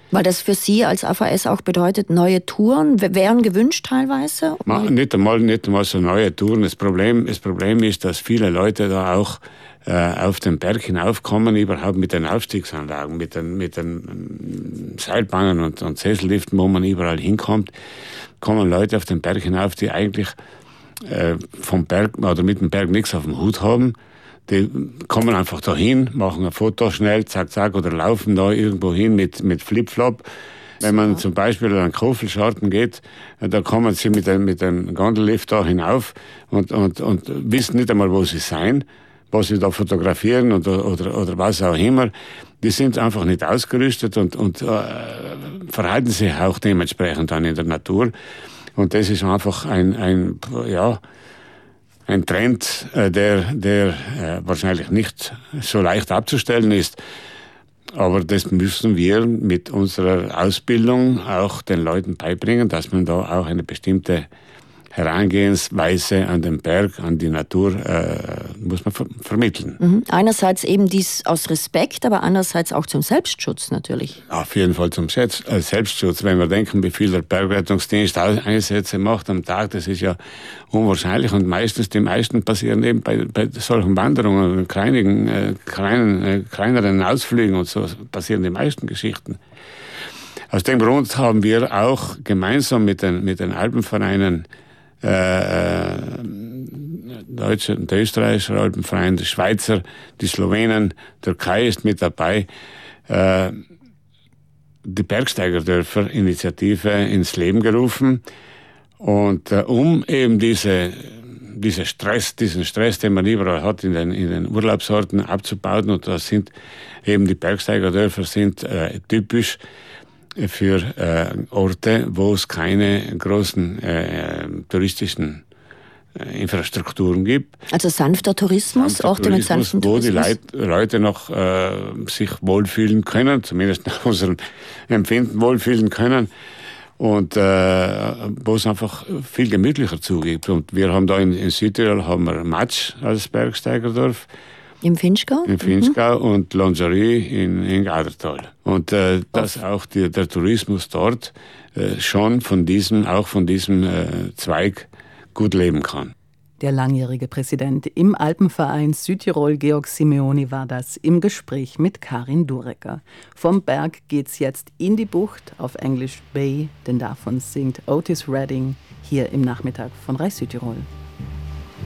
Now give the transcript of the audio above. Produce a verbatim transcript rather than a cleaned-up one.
Weil das für Sie als A V S auch bedeutet, neue Touren wären gewünscht teilweise? Ma, nicht, einmal, nicht einmal so neue Touren. Das Problem, das Problem ist, dass viele Leute da auch äh, auf den Berg hinaufkommen, überhaupt mit den Aufstiegsanlagen, mit den, mit den Seilbahnen und, und Sesselliften, wo man überall hinkommt, kommen Leute auf den Berg hinauf, die eigentlich äh, vom Berg oder mit dem Berg nichts auf dem Hut haben. Die kommen einfach da hin, machen ein Foto schnell, zack, zack, oder laufen da irgendwo hin mit, mit Flip-Flop. Wenn man zum Beispiel an Kofelscharten geht, da kommen sie mit dem, mit dem Gondellift da hinauf und, und, und wissen nicht einmal, wo sie sein, was sie da fotografieren oder, oder, oder was auch immer. Die sind einfach nicht ausgerüstet und, und äh, verhalten sich auch dementsprechend dann in der Natur. Und das ist einfach ein, ein ja, Ein Trend, der, der äh, wahrscheinlich nicht so leicht abzustellen ist. Aber das müssen wir mit unserer Ausbildung auch den Leuten beibringen, dass man da auch eine bestimmte Herangehensweise an den Berg, an die Natur, äh, muss man ver- vermitteln. Mhm. Einerseits eben dies aus Respekt, aber andererseits auch zum Selbstschutz natürlich. Auf jeden Fall zum Selbst- äh, Selbstschutz. Wenn wir denken, wie viel der Bergrettungsdienst Einsätze macht am Tag, das ist ja unwahrscheinlich. Und meistens, die meisten passieren eben bei, bei solchen Wanderungen, kleinigen, äh, kleinen, äh, kleineren Ausflügen und so passieren die meisten Geschichten. Aus dem Grund haben wir auch gemeinsam mit den, mit den Alpenvereinen Äh, Deutsche und Österreichischer Alpenverein, der Schweizer, die Slowenen, Türkei ist mit dabei, äh, die Bergsteigerdörfer-Initiative ins Leben gerufen. Und äh, um eben diese, diese Stress, diesen Stress, den man überall hat in den, in den Urlaubsorten abzubauen, und da sind eben die Bergsteigerdörfer sind äh, typisch für äh, Orte, wo es keine großen äh, touristischen äh, Infrastrukturen gibt. Also sanfter Tourismus, sanfter Orte Tourismus, mit sanftem wo Tourismus? die Leit, Leute noch äh, sich wohlfühlen können, zumindest nach unserem Empfinden wohlfühlen können. Und äh, wo es einfach viel gemütlicher zugeht. Und wir haben da in, in Südtirol haben wir Matsch als Bergsteigerdorf. Im Finchgau? In Finchgau mhm. und Lingerie in, in Gadertal. Und äh, dass auch die, der Tourismus dort äh, schon von diesem, auch von diesem äh, Zweig gut leben kann. Der langjährige Präsident im Alpenverein Südtirol, Georg Simeoni, war das im Gespräch mit Karin Durecker. Vom Berg geht's jetzt in die Bucht, auf Englisch Bay, denn davon singt Otis Redding hier im Nachmittag von Reich Südtirol.